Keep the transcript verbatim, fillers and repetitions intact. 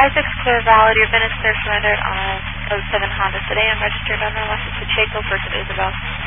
I six clear valid. Your Venice clear surrendered on a oh seven Honda sedan registered under Alexis Pacheco, first of Isabel.